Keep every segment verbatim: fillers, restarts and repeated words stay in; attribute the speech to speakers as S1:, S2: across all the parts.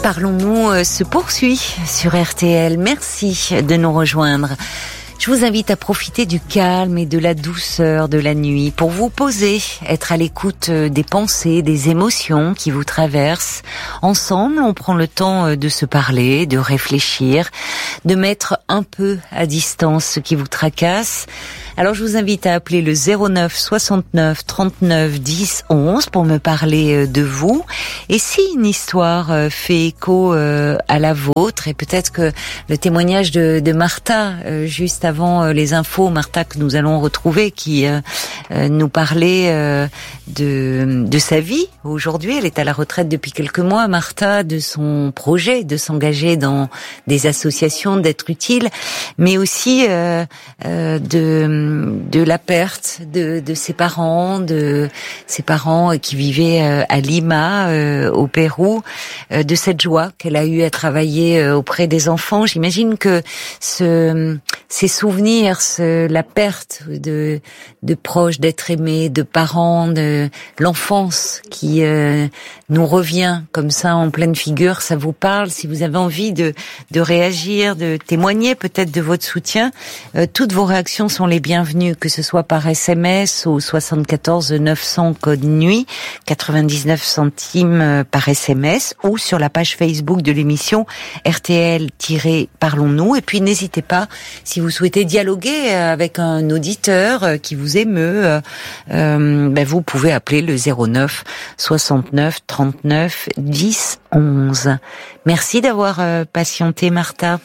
S1: Parlons-nous euh, se poursuit sur R T L. Merci de nous rejoindre. Je vous invite à profiter du calme et de la douceur de la nuit pour vous poser, être à l'écoute des pensées, des émotions qui vous traversent. Ensemble, on prend le temps de se parler, de réfléchir, de mettre un peu à distance ce qui vous tracasse. Alors je vous invite à appeler le zéro neuf soixante-neuf trente-neuf dix onze pour me parler de vous. Et si une histoire fait écho à la vôtre, et peut-être que le témoignage de, de Martha, juste avant les infos, Martha que nous allons retrouver, qui euh, nous parlait euh, de, de sa vie. Aujourd'hui, elle est à la retraite depuis quelques mois, Martha, de son projet de s'engager dans des associations, d'être utile, mais aussi euh, euh, de de la perte de, de ses parents, de ses parents qui vivaient à Lima, euh, au Pérou, euh, de cette joie qu'elle a eue à travailler auprès des enfants. J'imagine que ce, ces souvenirs, ce, la perte de, de proches, d'être aimés, de parents, de l'enfance qui euh, nous revient comme ça en pleine figure, ça vous parle. Si vous avez envie de, de réagir, de témoigner peut-être de votre soutien, euh, toutes vos réactions sont les bienvenues, que ce soit par S M S au soixante-quatorze neuf cents code nuit, quatre-vingt-dix-neuf centimes par S M S, ou sur la page Facebook de l'émission R T L-Parlons-nous. Et puis n'hésitez pas, si vous souhaitez dialoguer avec un auditeur qui vous émeut, euh, euh, ben vous pouvez appeler le zéro neuf soixante-neuf trente-neuf dix onze. Merci d'avoir euh, patienté, Martha.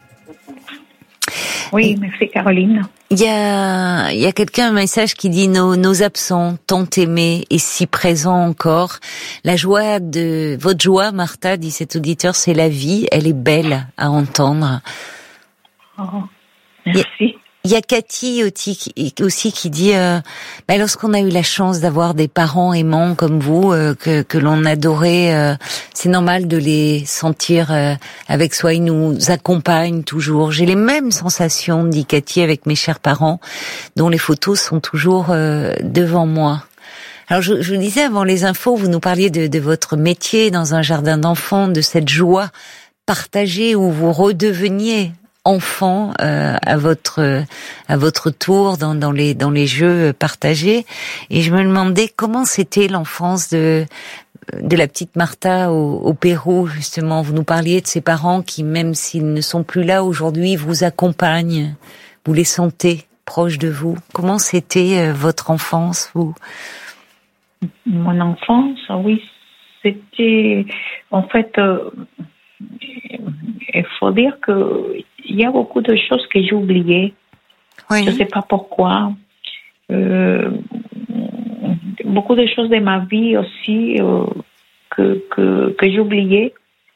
S2: Oui, merci Caroline.
S1: Il y a, il y a quelqu'un, un message qui dit nos, nos absents, tant aimés et si présents encore. La joie de, votre joie, Martha, dit cet auditeur, c'est la vie. Elle est belle à entendre.
S2: Oh, merci.
S1: Il y a Cathy aussi qui dit euh, bah, lorsqu'on a eu la chance d'avoir des parents aimants comme vous, euh, que, que l'on adorait, euh, c'est normal de les sentir euh, avec soi. Ils nous accompagnent toujours. J'ai les mêmes sensations, dit Cathy, avec mes chers parents, dont les photos sont toujours euh, devant moi. Alors je, je vous disais avant les infos, vous nous parliez de, de votre métier dans un jardin d'enfants, de cette joie partagée où vous redeveniez enfant euh, à votre à votre tour dans dans les dans les jeux partagés, et je me demandais comment c'était l'enfance de de la petite Martha au, au Pérou. Justement, vous nous parliez de ses parents qui, même s'ils ne sont plus là aujourd'hui, vous accompagnent, vous les sentez proches de vous. Comment c'était euh, votre enfance, vous?
S2: Mon enfance, oui, c'était en fait euh, il faut dire que il y a beaucoup de choses que j'ai oubliées. Oui. Je ne sais pas pourquoi. Euh, beaucoup de choses de ma vie aussi euh, que, que, que j'ai oubliées.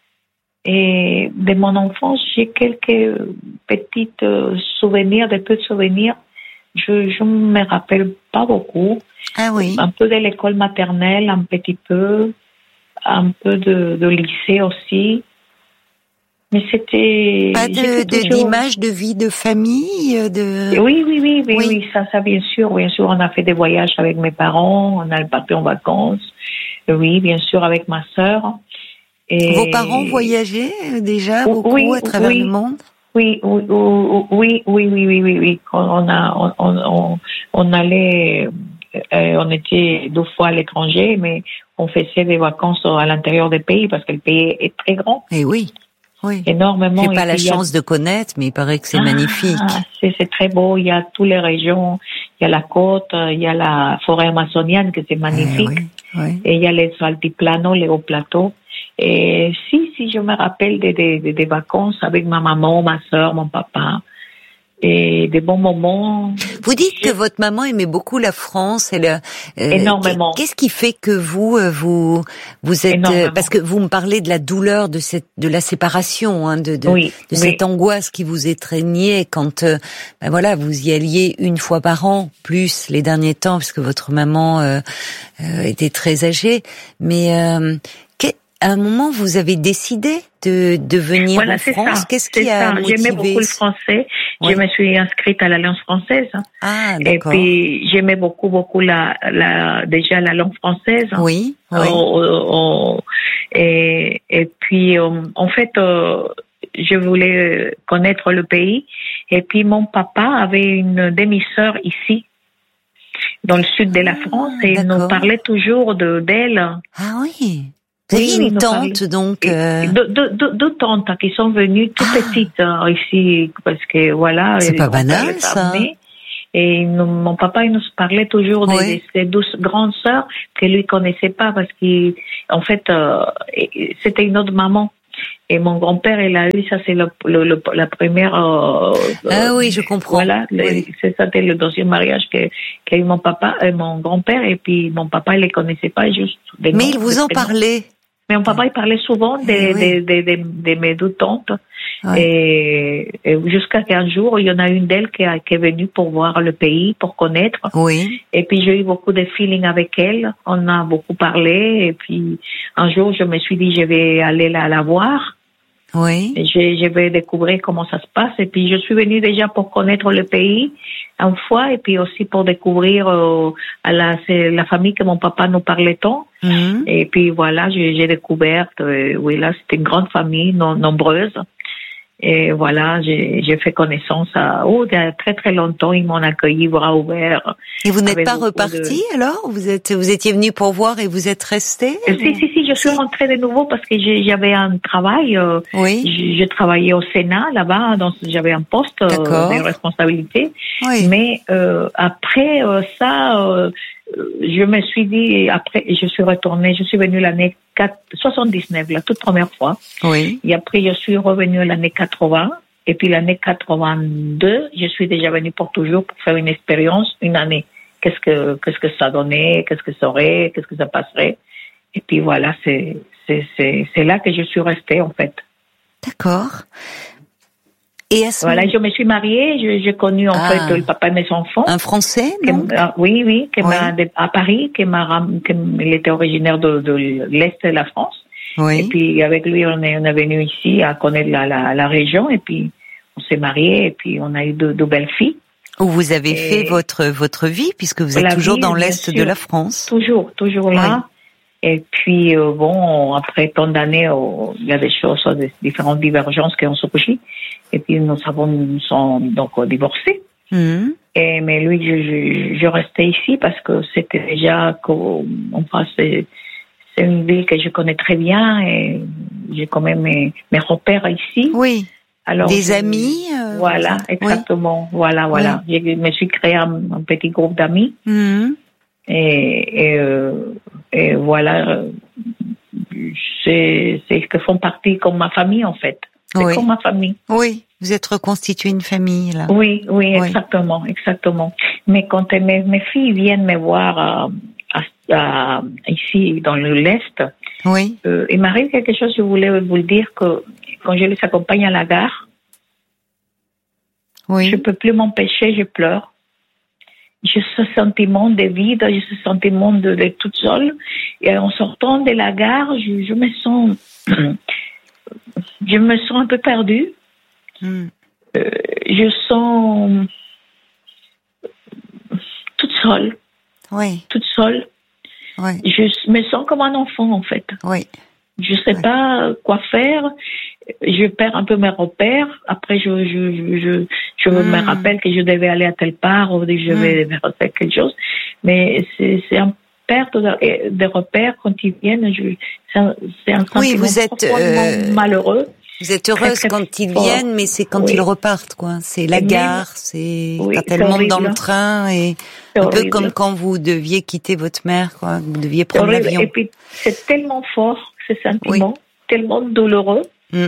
S2: Et de mon enfance, j'ai quelques petites souvenirs, des petits souvenirs. Je ne me rappelle pas beaucoup.
S1: Ah oui.
S2: Un peu de l'école maternelle, un petit peu. Un peu de, de lycée aussi. Mais c'était...
S1: Pas de, de,
S2: toujours...
S1: d'image de vie de famille de...
S2: Oui, oui, oui, oui, oui, oui, ça, ça, bien sûr, bien sûr, on a fait des voyages avec mes parents, on a parti en vacances, oui, bien sûr, avec ma sœur. Et...
S1: Vos parents voyageaient déjà beaucoup
S2: oui,
S1: à travers
S2: oui,
S1: le monde?
S2: Oui, oui, oui, oui, oui, oui, oui, oui. On a, on, on, on allait, euh, on était deux fois à l'étranger, mais on faisait des vacances à l'intérieur du pays parce que le pays est très grand.
S1: Eh oui. Oui.
S2: Énormément.
S1: J'ai pas la chance a... de connaître, mais il paraît que c'est ah, magnifique.
S2: C'est, c'est très beau. Il y a toutes les régions. Il y a la côte, il y a la forêt amazonienne que c'est magnifique. Eh oui, oui. Et il y a les altiplanos, les hauts plateaux. Et si, si je me rappelle des des des, des vacances avec ma maman, ma sœur, mon papa. Et des bons moments.
S1: Vous dites que votre maman aimait beaucoup la France. Elle, euh,
S2: énormément.
S1: Qu'est-ce qui fait que vous, vous, vous êtes, euh, parce que vous me parlez de la douleur de cette, de la séparation, hein, de, de,
S2: oui,
S1: de
S2: oui.
S1: cette angoisse qui vous étreignait quand, euh, ben voilà, vous y alliez une fois par an, plus les derniers temps, parce que votre maman euh, euh, était très âgée. Mais euh, à un moment, vous avez décidé de, de venir
S2: voilà,
S1: en France.
S2: Ça,
S1: Qu'est-ce qui a
S2: ça.
S1: motivé?
S2: J'aimais beaucoup le français.
S1: Oui.
S2: Je me suis inscrite à l'Alliance française.
S1: Ah, d'accord.
S2: Et puis, j'aimais beaucoup, beaucoup la, la, déjà la langue française.
S1: Oui, oui.
S2: Oh, oh, et, et puis, en fait, euh, je voulais connaître le pays. Et puis, mon papa avait une demi-sœur ici, dans le sud de la France,
S1: ah,
S2: et il
S1: d'accord.
S2: nous parlait toujours de, d'elle.
S1: Ah oui. Vous aviez
S2: oui,
S1: une
S2: oui,
S1: tante, donc... Euh...
S2: Deux, deux, deux, deux tantes qui sont venues tout ah. petites euh, ici, parce que voilà...
S1: C'est pas banal, ça.
S2: Amené. Et nous, mon papa, il nous parlait toujours oui. de, de ses douze grandes sœurs que lui connaissait pas, parce qu'en fait, euh, c'était une autre maman. Et mon grand-père, il a eu, ça c'est le, le, le, la première... Euh,
S1: ah oui, je comprends.
S2: Voilà,
S1: oui.
S2: le, c'est ça, c'était le deuxième mariage que, qu'a eu mon papa, euh, mon grand-père, et puis mon papa, il les connaissait pas, juste...
S1: Des Mais noms, il vous en parlait.
S2: Mais mon papa, il parlait souvent de, eh oui. de, de, de, de mes deux tantes. Oui. Et, et jusqu'à qu'un jour, il y en a une d'elles qui, a, qui est venue pour voir le pays, pour connaître.
S1: Oui.
S2: Et puis, j'ai eu beaucoup de feeling avec elle. On a beaucoup parlé. Et puis, un jour, je me suis dit, je vais aller la, la voir.
S1: Oui.
S2: Je, je vais découvrir comment ça se passe. Et puis, je suis venue déjà pour connaître le pays une fois, et puis aussi pour découvrir euh, à la, c'est la famille que mon papa nous parlait tant. Mm-hmm. Et puis voilà, j'ai, j'ai découvert, euh, oui, là, c'était une grande famille, non, nombreuse. Et voilà, j'ai, j'ai fait connaissance à, oh, il y a très très longtemps, ils m'ont accueilli, bras ouverts.
S1: Et vous n'êtes pas reparti de... alors? Vous êtes, vous étiez venu pour voir et vous êtes resté?
S2: Si, si, si, je suis si. rentrée de nouveau parce que j'ai, j'avais un travail. Euh, oui. Je, je travaillais au Sénat, là-bas, donc j'avais un poste euh, de responsabilité. Oui. Mais euh, après euh, ça, euh, je me suis dit, après, je suis retournée, je suis venue l'année soixante-dix-neuf, la toute première fois.
S1: Oui.
S2: Et après, je suis revenue l'année quatre-vingts. Et puis l'année quatre-vingt-deux, je suis déjà venue pour toujours pour faire une expérience, une année. Qu'est-ce que, qu'est-ce que ça donnait, qu'est-ce que ça aurait, qu'est-ce que ça passerait. Et puis voilà, c'est, c'est, c'est, c'est là que je suis restée, en fait.
S1: D'accord. Et à ce
S2: voilà, moment... je me suis mariée, je, j'ai connu en ah, fait le papa de mes enfants.
S1: Un Français, non?
S2: Oui, oui, qui oui. m'a à Paris, qui m'a, qui, il était originaire de, de l'est de la France.
S1: Oui.
S2: Et puis avec lui, on est, on est venu ici à connaître la, la, la région, et puis on s'est mariés, et puis on a eu deux, deux belles filles.
S1: Où vous avez et fait votre votre vie, puisque vous êtes toujours vie, dans l'est de la France.
S2: Toujours, toujours là. Oui. Et puis, euh, bon, après tant d'années, oh, il y a des choses, des différentes divergences qui ont surgi. Et puis, nous avons, nous sommes donc divorcés.
S1: Mmh.
S2: Et, mais lui, je, je, je restais ici parce que c'était déjà, enfin, c'est, c'est une ville que je connais très bien et j'ai quand même mes, mes repères ici.
S1: Oui.
S2: Alors,
S1: des
S2: je,
S1: amis. Euh,
S2: voilà, exactement. Oui. Voilà, voilà. Oui. Je me suis créé un, un petit groupe d'amis.
S1: Mmh.
S2: Et, et, euh, et voilà, c'est, c'est que font partie comme ma famille en fait. C'est
S1: oui.
S2: comme ma famille.
S1: Oui, vous êtes reconstitué une famille là.
S2: Oui, oui, oui. exactement, exactement. Mais quand mes, mes filles viennent me voir à, à, à, ici dans le l'est,
S1: oui.
S2: euh, il m'arrive quelque chose. Je voulais vous le dire que quand je les accompagne à la gare,
S1: oui.
S2: je peux plus m'empêcher, je pleure. J'ai ce sentiment de vide, j'ai ce sentiment de, de toute seule. Et en sortant de la gare, je, je me sens, je me sens un peu perdue.
S1: Mm.
S2: Euh, je sens toute seule.
S1: Oui.
S2: Toute seule.
S1: Oui.
S2: Je me sens comme un enfant, en fait.
S1: Oui.
S2: Je sais oui. pas quoi faire. Je perds un peu mes repères. Après, je, je, je, je, je mmh. me rappelle que je devais aller à telle part ou que je vais mmh. faire quelque chose. Mais c'est, c'est un perte de, de repères quand ils viennent. Je, c'est un, c'est un sentiment
S1: oui, vous êtes, euh,
S2: malheureux.
S1: Vous êtes heureuse très, très quand ils fort. viennent, mais c'est quand oui. ils repartent, quoi. C'est la et gare, même, c'est
S2: oui,
S1: quand elle monte dans le train et c'est un horrible. Peu comme quand vous deviez quitter votre mère, quoi. Vous deviez prendre l'avion.
S2: Et puis, c'est tellement fort, ce sentiment, oui. tellement douloureux.
S1: Mm.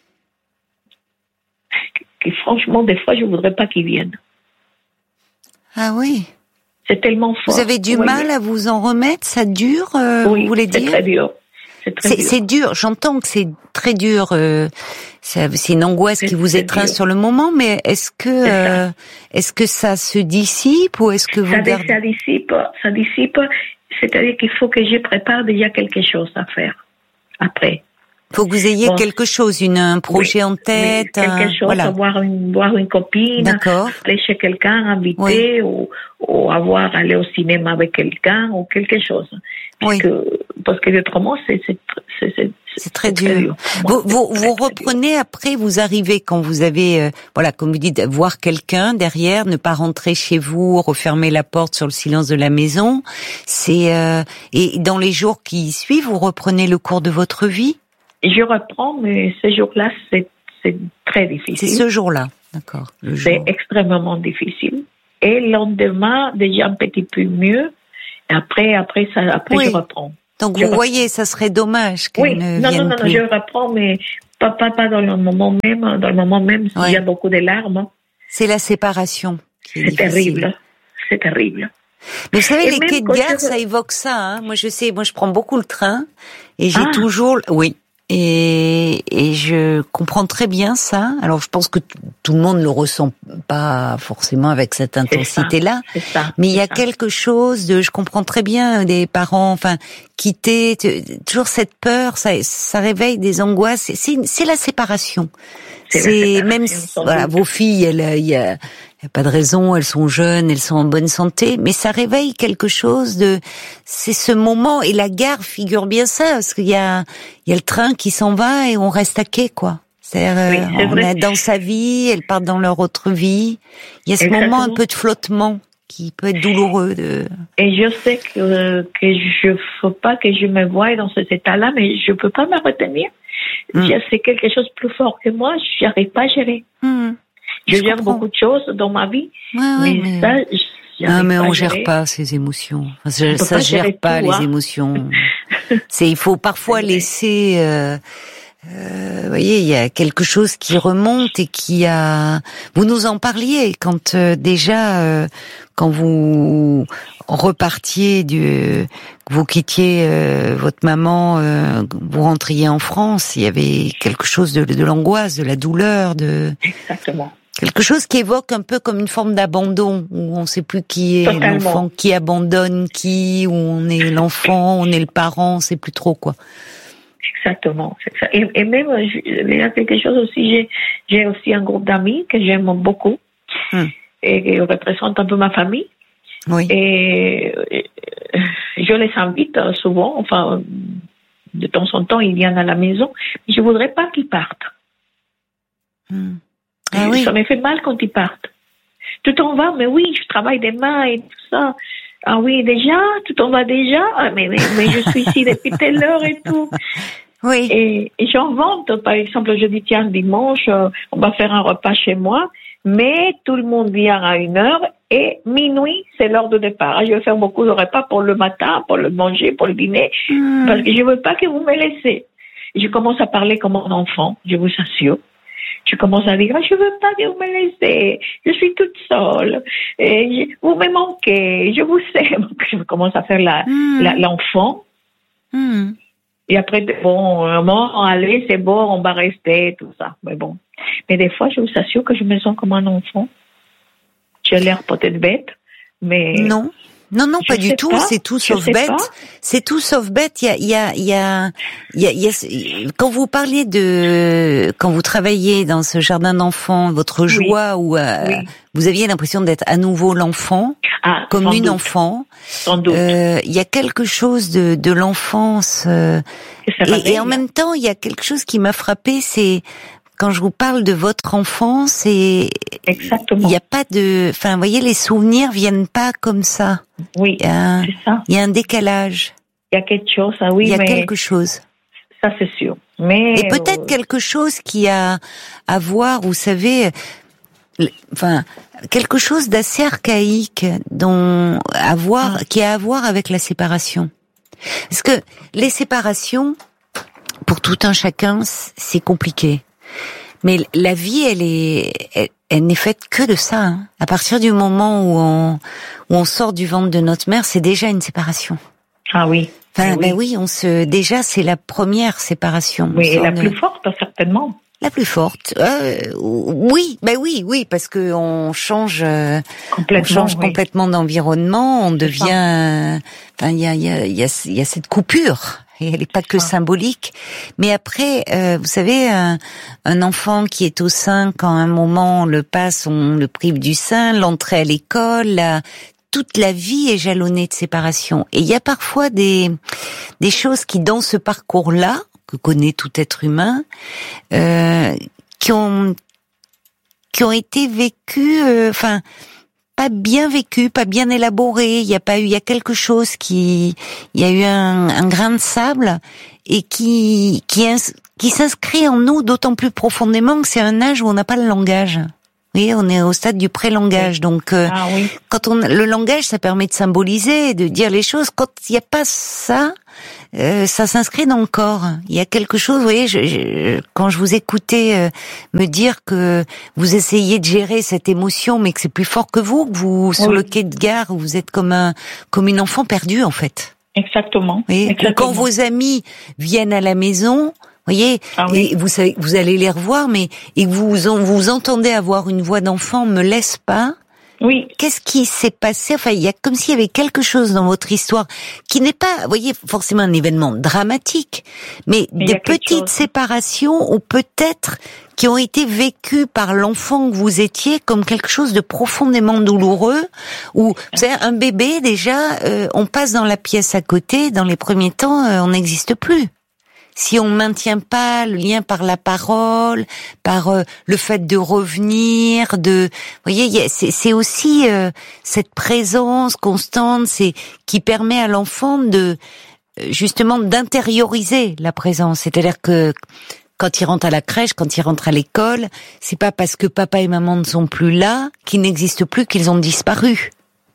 S2: Que franchement, des fois, je voudrais pas qu'ils viennent.
S1: Ah oui.
S2: C'est tellement fort.
S1: Vous avez du oui. mal à vous en remettre, ça dure, euh,
S2: oui,
S1: vous voulez
S2: c'est
S1: dire?
S2: Très dur. C'est très
S1: c'est,
S2: dur.
S1: C'est dur. J'entends que c'est très dur. Euh, c'est, c'est une angoisse c'est, qui vous étreint sur le moment, mais est-ce que euh, est-ce que ça se dissipe ou est-ce que vous
S2: ça,
S1: gardez...
S2: ça dissipe, ça dissipe. C'est-à-dire qu'il faut que je prépare déjà quelque chose à faire. après.
S1: Faut que vous ayez bon, quelque chose, une, un projet oui, en tête.
S2: Oui, quelque chose, voilà. voir, une, voir une copine,
S1: D'accord.
S2: aller chez quelqu'un, inviter, oui. ou, ou avoir aller au cinéma avec quelqu'un, ou quelque chose.
S1: Oui.
S2: Que, parce que autrement, c'est, c'est, c'est, c'est,
S1: c'est très dur. Très dur. Vous, vous,
S2: très,
S1: vous
S2: très
S1: reprenez
S2: dur.
S1: Après, vous arrivez quand vous avez, euh, voilà, comme vous dites, voir quelqu'un derrière, ne pas rentrer chez vous, refermer la porte sur le silence de la maison. C'est euh, et dans les jours qui suivent, vous reprenez le cours de votre vie.
S2: Je reprends, mais ce jour-là, c'est, c'est très difficile.
S1: C'est ce jour-là, d'accord. Le
S2: c'est
S1: jour.
S2: extrêmement difficile. Et le lendemain, déjà un petit peu mieux. Et après, après, ça, après
S1: oui.
S2: je reprends.
S1: Donc
S2: je
S1: vous
S2: reprends.
S1: voyez, ça serait dommage qu'elle
S2: oui.
S1: ne
S2: non,
S1: vienne
S2: non, non,
S1: plus.
S2: non, je reprends, mais pas, pas, pas dans le moment même. Dans le moment même, s'il
S1: oui.
S2: y a beaucoup de larmes.
S1: C'est la séparation qui est
S2: C'est
S1: difficile.
S2: terrible. C'est terrible.
S1: Mais vous savez,
S2: et
S1: les quais de gare, je... ça évoque ça. Hein. Moi, je sais, moi, je prends beaucoup le train et j'ai ah. toujours, oui. Et, et je comprends très bien ça. Alors, je pense que t- tout le monde ne le ressent pas forcément avec cette intensité-là.
S2: C'est ça, c'est ça,
S1: mais il y a
S2: ça.
S1: quelque chose de, je comprends très bien des parents, enfin, quitter, t- toujours cette peur, ça, ça réveille des angoisses. C'est, c'est la séparation.
S2: C'est,
S1: c'est
S2: la séparation,
S1: même, si, voilà, vos filles, elles, il y a, Il n'y a pas de raison, elles sont jeunes, elles sont en bonne santé, mais ça réveille quelque chose de, c'est ce moment, et la gare figure bien ça, parce qu'il y a, il y a le train qui s'en va et on reste à quai, quoi. C'est-à-dire, oui, c'est on vrai. est dans sa vie, elles partent dans leur autre vie. Il y a ce Exactement. moment un peu de flottement qui peut être douloureux. De...
S2: Et je sais que, que je faut pas que je me voie dans cet état-là, mais je peux pas me retenir. Mm. C'est quelque chose de plus fort que moi, je n'arrive pas à gérer. Mm. Je, je gère comprends. beaucoup de choses dans ma vie,
S1: ouais, ouais,
S2: mais, mais ça, je
S1: non, mais
S2: pas
S1: on
S2: à
S1: gère
S2: gérer.
S1: pas ces émotions. Enfin, ça, ça
S2: pas
S1: gère pas
S2: tout,
S1: les
S2: hein.
S1: émotions. C'est, il faut parfois laisser. Euh, euh, vous voyez, il y a quelque chose qui remonte et qui a. Vous nous en parliez quand euh, déjà, euh, quand vous repartiez du, vous quittiez euh, votre maman, euh, vous rentriez en France, il y avait quelque chose de, de l'angoisse, de la douleur, de.
S2: Exactement.
S1: Quelque chose qui évoque un peu comme une forme d'abandon, où on ne sait plus qui est
S2: Totalement.
S1: l'enfant, qui abandonne qui, où on est l'enfant, on est le parent, on ne sait plus trop quoi.
S2: Exactement, c'est ça. Et, et même, il y a quelque chose aussi, j'ai, j'ai aussi un groupe d'amis que j'aime beaucoup, hum. et qui représente un peu ma famille.
S1: Oui.
S2: Et, et je les invite souvent, enfin, de temps en temps, ils viennent à la maison, mais je ne voudrais pas qu'ils partent.
S1: Hum. Ah oui.
S2: Ça me fait mal quand ils partent. Tu t'en vas, mais oui, je travaille demain et tout ça. Ah oui, déjà, tu t'en vas déjà. Ah, mais, mais, mais je suis ici depuis telle heure et tout.
S1: Oui.
S2: Et, et j'en vante, par exemple, je dis, tiens, dimanche, on va faire un repas chez moi, mais tout le monde vient à une heure et minuit, c'est l'heure de départ. Je vais faire beaucoup de repas pour le matin, pour le manger, pour le dîner, mmh. parce que je veux pas que vous me laissez. Je commence à parler comme un enfant, je vous assure. Je commence à dire, je veux pas que vous me laissez, je suis toute seule, et je, vous me manquez, je vous aime. Je commence à faire la, mmh. la, l'enfant.
S1: Mmh.
S2: Et après, bon, bon, allez, c'est bon, on va rester, tout ça. Mais bon. Mais des fois, je vous assure que je me sens comme un enfant. J'ai l'air peut-être bête, mais...
S1: Non. Non, non, pas du tout.
S2: Pas.
S1: C'est tout sauf bête. Pas. C'est tout sauf bête. Il y a, il y a, il y a, il y a, il y a, quand vous parliez de, quand vous travaillez dans ce jardin d'enfants, votre joie oui. où euh, oui. vous aviez l'impression d'être à nouveau l'enfant,
S2: ah,
S1: comme une
S2: doute.
S1: enfant.
S2: Sans doute.
S1: Euh, il y a quelque chose de, de l'enfance. Euh, et, et en même temps, il y a quelque chose qui m'a frappé, c'est quand je vous parle de votre enfance, et
S2: exactement.
S1: Il n'y a pas de, enfin, vous voyez, les souvenirs viennent pas comme ça.
S2: Oui,
S1: il y a,
S2: c'est ça.
S1: Il y a un décalage.
S2: Il y a quelque chose, ah oui,
S1: il y a
S2: mais
S1: quelque chose.
S2: Ça, c'est sûr. Mais
S1: et peut-être
S2: euh...
S1: quelque chose qui a à voir, vous savez, enfin, quelque chose d'assez archaïque, dont à voir, ah. qui a à voir avec la séparation. Parce que les séparations, pour tout un chacun, c'est compliqué. Mais la vie, elle est, elle, elle n'est faite que de ça. Hein. À partir du moment où on, où on sort du ventre de notre mère, c'est déjà une séparation.
S2: Ah oui.
S1: Enfin,
S2: oui.
S1: ben oui, on se, déjà, c'est la première séparation.
S2: Oui, et la
S1: de...
S2: plus forte, certainement.
S1: La plus forte. Euh, oui, ben oui, oui, parce que on change, euh, on change oui. complètement d'environnement, on c'est devient. Ça. Enfin, il y a, il y a, il y a, il y a cette coupure. et elle n'est pas que symbolique. Mais après, euh, vous savez, un, un enfant qui est au sein, quand à un moment on le passe, on le prive du sein, l'entrée à l'école, la, toute la vie est jalonnée de séparation. Et il y a parfois des, des choses qui, dans ce parcours-là, que connaît tout être humain, euh, qui ont, qui ont été vécues, euh, enfin, pas bien vécu, pas bien élaboré. Il y a pas eu, il y a quelque chose qui, il y a eu un, un grain de sable et qui, qui, qui s'inscrit en nous d'autant plus profondément que c'est un âge où on n'a pas le langage. Vous voyez, on est au stade du pré-langage. Donc, euh,
S2: ah, oui.
S1: quand on, le langage, ça permet de symboliser, de dire les choses. Quand il n'y a pas ça, euh, ça s'inscrit dans le corps. Il y a quelque chose, vous voyez, je, je, quand je vous écoutais euh, me dire que vous essayez de gérer cette émotion, mais que c'est plus fort que vous, que vous, sur
S2: oui.
S1: le quai de gare, vous êtes comme un, comme une enfant perdue, en fait.
S2: Exactement.
S1: Vous voyez,
S2: Exactement.
S1: quand vos amis viennent à la maison, vous voyez,
S2: ah oui.
S1: et vous savez, vous allez les revoir, mais et que vous en, vous entendez avoir une voix d'enfant, me laisse pas.
S2: Oui.
S1: Qu'est-ce qui s'est passé? Enfin, il y a comme s'il y avait quelque chose dans votre histoire qui n'est pas, vous voyez, forcément un événement dramatique, mais
S2: il
S1: des petites séparations ou peut-être qui ont été vécues par l'enfant que vous étiez comme quelque chose de profondément douloureux. Ou vous savez, un bébé déjà, euh, on passe dans la pièce à côté, dans les premiers temps, euh, on n'existe plus. Si on maintient pas le lien par la parole, par euh, le fait de revenir, de, vous voyez, c'est, c'est aussi euh, cette présence constante, c'est qui permet à l'enfant de justement d'intérioriser la présence. C'est-à-dire que quand il rentre à la crèche, quand il rentre à l'école, c'est pas parce que papa et maman ne sont plus là qu'ils n'existent plus, qu'ils ont disparu.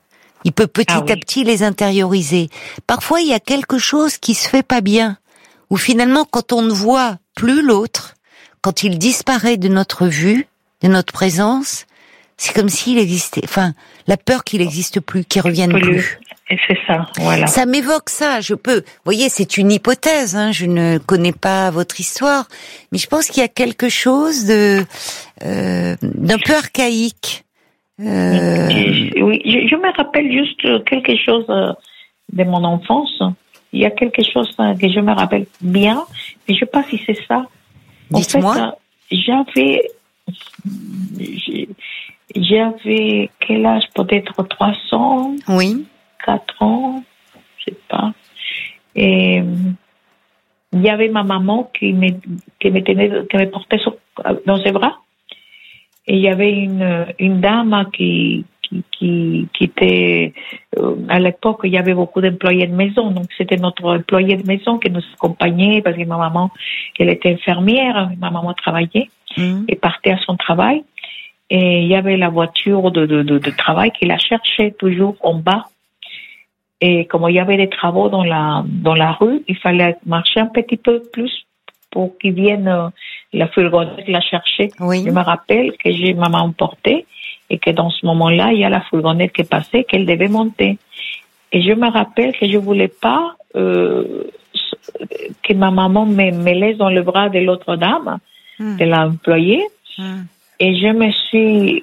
S1: Il peut petit
S2: ah oui.
S1: à petit les intérioriser. Parfois, il y a quelque chose qui se fait pas bien. Où finalement, quand on ne voit plus l'autre, quand il disparaît de notre vue, de notre présence, c'est comme s'il existait, enfin, la peur qu'il n'existe plus, qu'il revienne plus. plus.
S2: Et c'est ça, voilà.
S1: Ça m'évoque ça, je peux, vous voyez, c'est une hypothèse, hein, je ne connais pas votre histoire, mais je pense qu'il y a quelque chose de, euh, d'un peu archaïque. Euh...
S2: Oui, je, je me rappelle juste quelque chose de mon enfance. Il y a quelque chose que je me rappelle bien, mais je ne sais pas si c'est ça.
S1: Dites-moi.
S2: En fait, j'avais, j'avais quel âge? Peut-être trois ans.
S1: Oui.
S2: quatre ans, je ne sais pas. Et il y avait ma maman qui me, qui me tenait, qui me portait sur, dans ses bras. Et il y avait une, une dame qui, qui, qui, qui était, euh, à l'époque, il y avait beaucoup d'employés de maison. Donc, c'était notre employé de maison qui nous accompagnait parce que ma maman, elle était infirmière. Ma maman travaillait mmh. et partait à son travail. Et il y avait la voiture de, de, de, de travail qui la cherchait toujours en bas. Et comme il y avait des travaux dans la, dans la rue, il fallait marcher un petit peu plus pour qu'ils viennent, euh, la fourgonnette la chercher.
S1: Oui.
S2: Je me rappelle que j'ai maman portée et que dans ce moment-là, il y a la fourgonnette qui passait, qu'elle devait monter. Et je me rappelle que je voulais pas euh, que ma maman me, me laisse dans le bras de l'autre dame, mm. de l'employée. Mm. Et je me suis...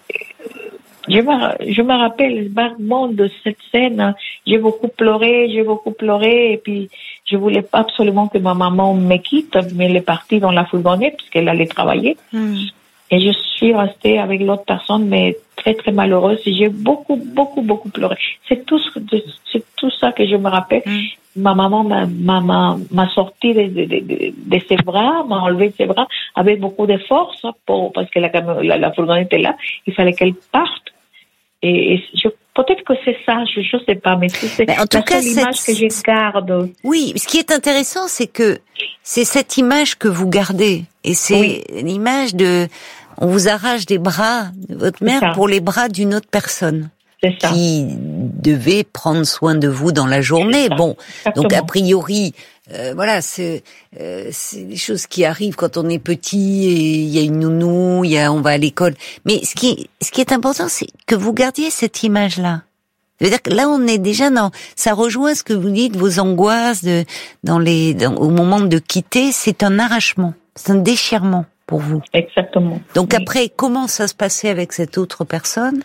S2: Je me, je me rappelle vaguement de cette scène. J'ai beaucoup pleuré, j'ai beaucoup pleuré, et puis je voulais pas absolument que ma maman me quitte, mais elle est partie dans la fourgonnette puisqu'elle allait travailler. Mm. Et je suis restée avec l'autre personne, mais très très malheureuse. Et j'ai beaucoup beaucoup beaucoup pleuré. C'est tout, c'est tout ça que je me rappelle. Mm. Ma maman m'a, m'a, m'a sorti de, de, de, de ses bras, m'a enlevé de ses bras avec beaucoup de force pour, parce que la, la, la fourgonnette était là. Il fallait qu'elle parte. Et, et je, peut-être que c'est ça, je ne sais pas, mais c'est mais en tout la cas, seule image cette... que je garde.
S1: Oui, ce qui est intéressant, c'est que c'est cette image que vous gardez. Et c'est oui. l'image de... On vous arrache des bras de votre mère pour les bras d'une autre personne.
S2: C'est ça.
S1: Qui devait prendre soin de vous dans la journée. Bon, exactement. Donc a priori... Euh, voilà, c'est euh, c'est des choses qui arrivent quand on est petit et il y a une nounou, il y a on va à l'école. Mais ce qui ce qui est important, c'est que vous gardiez cette image-là. C'est-à-dire que là, on est déjà dans ça rejoint ce que vous dites, vos angoisses de dans les dans, au moment de quitter, c'est un arrachement, c'est un déchirement pour vous.
S2: Exactement.
S1: Donc
S2: oui.
S1: Après, comment ça se passait avec cette autre personne?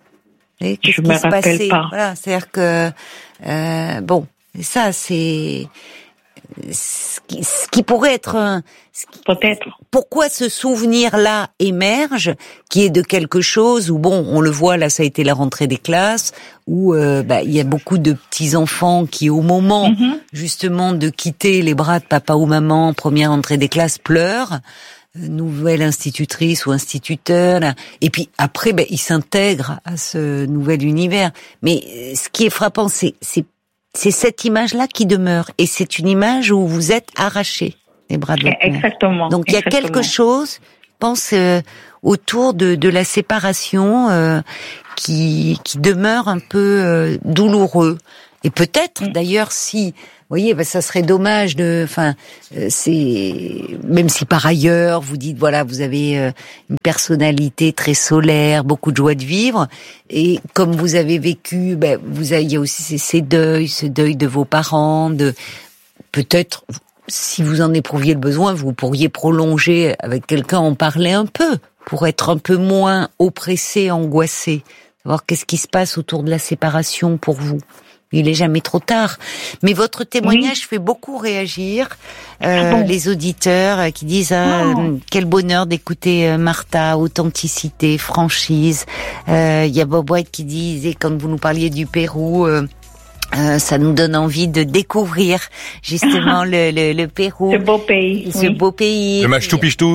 S1: Et qu'est-ce
S2: Je
S1: qui
S2: me
S1: se
S2: rappelle
S1: passait?
S2: pas.
S1: Voilà, c'est-à-dire que euh, bon, ça c'est ce qui, ce qui pourrait être un, ce qui,
S2: peut-être.
S1: Pourquoi ce souvenir-là émerge, qui est de quelque chose où, bon, on le voit, là, ça a été la rentrée des classes, où euh, bah, il y a beaucoup de petits-enfants qui, au moment, mm-hmm. justement, de quitter les bras de papa ou maman, première rentrée des classes, pleurent, nouvelle institutrice ou instituteur, là. Et puis après, ben, ils s'intègrent à ce nouvel univers. Mais ce qui est frappant, c'est, c'est, c'est cette image-là qui demeure. Et c'est une image où vous êtes arrachés les bras de votre mère.
S2: Exactement.
S1: Donc il y a
S2: exactement.
S1: quelque chose, je pense, euh, autour de, de la séparation euh, qui, qui demeure un peu euh, douloureux. Et peut-être, mmh. d'ailleurs, si... Vous voyez, ben ça serait dommage de, enfin, euh, c'est même si par ailleurs vous dites voilà, vous avez euh, une personnalité très solaire, beaucoup de joie de vivre, et comme vous avez vécu, ben vous avez, il y a aussi ces, ces deuils, ce deuil de vos parents, de peut-être si vous en éprouviez le besoin, vous pourriez prolonger avec quelqu'un, en parler un peu pour être un peu moins oppressé, angoissé, savoir qu'est-ce qui se passe autour de la séparation pour vous. Il est jamais trop tard. Mais votre témoignage oui. fait beaucoup réagir euh, ah bon. les auditeurs qui disent ah, oh. quel bonheur d'écouter Martha, authenticité, franchise. Euh, il y a Bob White qui disait, quand vous nous parliez du Pérou, euh, Euh, ça nous donne envie de découvrir justement le, le, le Pérou.
S2: Ce beau pays.
S1: Ce oui. beau pays.
S3: Le Machu Picchu.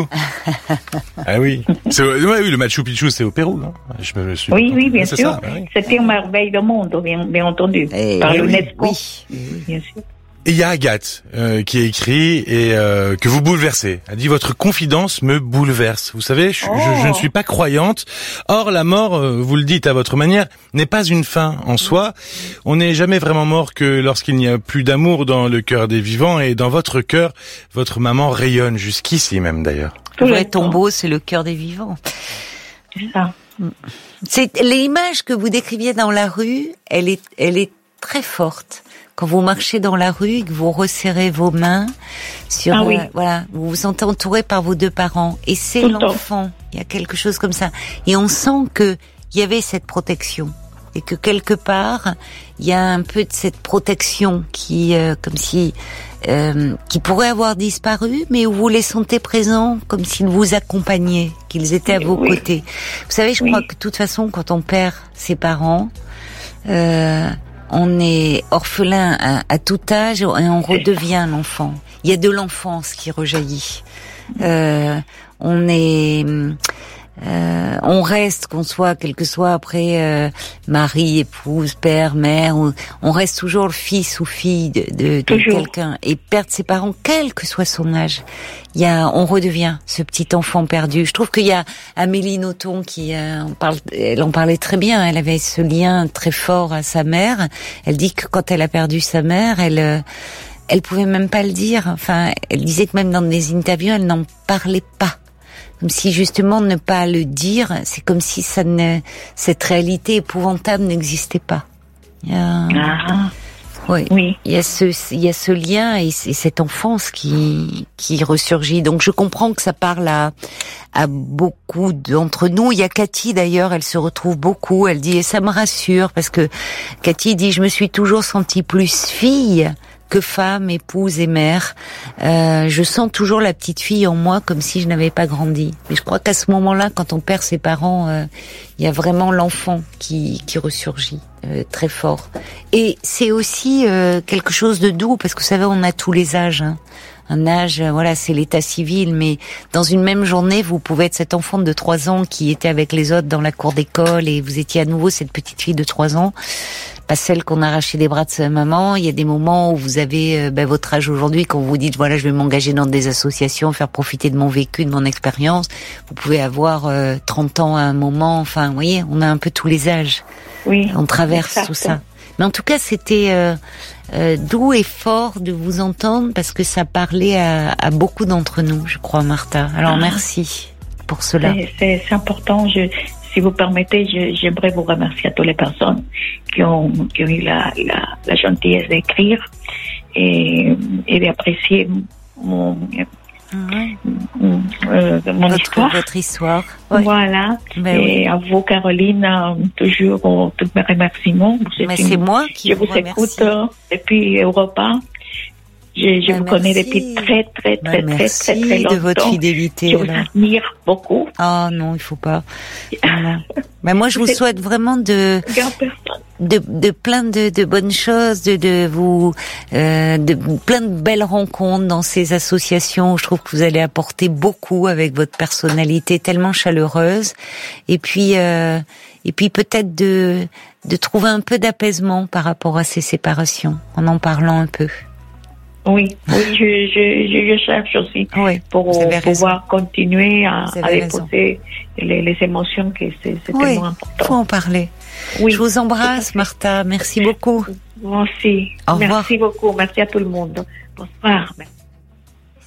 S3: Ah oui. C'est, ouais, oui, le Machu Picchu, c'est au Pérou. Hein. Je me suis
S2: oui, oui, bien sûr.
S3: Ça, oui.
S2: C'était une merveille du monde, bien, bien entendu.
S1: Et
S2: par
S1: oui,
S2: l'UNESCO.
S1: Oui, oui.
S2: Bien sûr.
S3: Et il y a Agathe euh, qui a écrit et euh, que vous bouleversez. Elle dit votre confidence me bouleverse. Vous savez, je, oh. je, je ne suis pas croyante. Or la mort, euh, vous le dites à votre manière, n'est pas une fin en soi. On n'est jamais vraiment mort que lorsqu'il n'y a plus d'amour dans le cœur des vivants. Et dans votre cœur, votre maman rayonne jusqu'ici même d'ailleurs.
S1: Le vrai tombeau, c'est le cœur des vivants.
S2: C'est ça.
S1: C'est l'image que vous décriviez dans la rue. Elle est, elle est très forte. Quand vous marchez dans la rue et que vous resserrez vos mains sur,
S2: ah oui.
S1: euh, voilà, vous vous sentez entouré par vos deux parents. Et c'est Tout l'enfant. Il y a quelque chose comme ça. Et on sent que il y avait cette protection. Et que quelque part, il y a un peu de cette protection qui, euh, comme si, euh, qui pourrait avoir disparu, mais où vous les sentez présents, comme s'ils vous accompagnaient, qu'ils étaient à vos oui. côtés. Vous savez, je oui. crois que de toute façon, quand on perd ses parents, euh, on est orphelin à, à tout âge et on redevient l'enfant. Il y a de l'enfance qui rejaillit. Euh, on est, euh, on reste, qu'on soit, quel que soit après euh, mari, épouse, père, mère, on, on reste toujours le fils ou fille de, de, de quelqu'un. Et perdre ses parents, quel que soit son âge, il y a, on redevient ce petit enfant perdu. Je trouve qu'il y a Amélie Nothomb qui euh, on parle, elle en parlait très bien. Elle avait ce lien très fort à sa mère. Elle dit que quand elle a perdu sa mère, elle euh, elle pouvait même pas le dire. Enfin, elle disait que même dans des interviews, elle n'en parlait pas. Comme si justement ne pas le dire, c'est comme si ça ne, cette réalité épouvantable n'existait pas. Il y a,
S2: ah.
S1: oui.
S2: oui.
S1: Il y a ce, il y a ce lien et, et cette enfance qui, qui ressurgit. Donc je comprends que ça parle à, à beaucoup d'entre nous. Il y a Cathy d'ailleurs, elle se retrouve beaucoup. Elle dit, et ça me rassure parce que Cathy dit, je me suis toujours sentie plus fille que femme, épouse et mère. Euh, je sens toujours la petite fille en moi comme si je n'avais pas grandi. Mais je crois qu'à ce moment-là, quand on perd ses parents, euh, il y a vraiment l'enfant qui, qui ressurgit euh, très fort. Et c'est aussi euh, quelque chose de doux, parce que vous savez, on a tous les âges. Hein. Un âge, voilà, c'est l'état civil, mais dans une même journée, vous pouvez être cet enfant de trois ans qui était avec les autres dans la cour d'école et vous étiez à nouveau cette petite fille de trois ans. Pas celle qu'on a arraché des bras de sa maman. Il y a des moments où vous avez euh, ben, votre âge aujourd'hui, quand vous dites voilà, je vais m'engager dans des associations, faire profiter de mon vécu, de mon expérience. Vous pouvez avoir euh, trente ans à un moment. Enfin, vous voyez, on a un peu tous les âges.
S2: Oui.
S1: On traverse exact. Tout ça. Mais en tout cas, c'était euh, euh, doux et fort de vous entendre parce que ça parlait à, à beaucoup d'entre nous, je crois, Martha. Alors ah. merci pour cela.
S2: C'est, c'est, c'est important. Je, si vous permettez, je, j'aimerais vous remercier à toutes les personnes qui ont, qui ont eu la, la, la gentillesse d'écrire et, et d'apprécier mon,
S1: ouais.
S2: mon, euh, mon
S1: votre,
S2: histoire.
S1: Votre histoire. Ouais.
S2: Voilà.
S1: Ben
S2: et
S1: oui.
S2: à vous, Caroline, toujours euh, tous mes remerciements.
S1: Mais une, c'est moi qui
S2: je
S1: vous
S2: vous
S1: remercie.
S2: écoute euh, depuis Europa. Je, je
S1: bah,
S2: vous
S1: merci.
S2: connais depuis très, très,
S1: Bah,
S2: très,
S1: merci
S2: très, très, très longtemps.
S1: de votre fidélité.
S2: Je vous
S1: alors.
S2: admire beaucoup.
S1: Ah non, il faut pas. Non. Bah, moi, je vous souhaite vraiment de, de, de plein de, de bonnes choses, de, de vous, euh, de plein de belles rencontres dans ces associations. Je trouve que vous allez apporter beaucoup avec votre personnalité tellement chaleureuse. Et puis, euh, et puis peut-être de, de trouver un peu d'apaisement par rapport à ces séparations, en en parlant un peu.
S2: Oui, oui, je, je, je cherche aussi
S1: oui,
S2: pour pouvoir continuer à, à déposer les, les émotions, que c'est, c'est
S1: oui,
S2: tellement important.
S1: Il faut en parler. Oui. Je vous embrasse, Martha. Merci beaucoup.
S2: Moi aussi.
S1: Au revoir.
S2: Merci beaucoup. Merci à tout le monde. Bonsoir. Merci.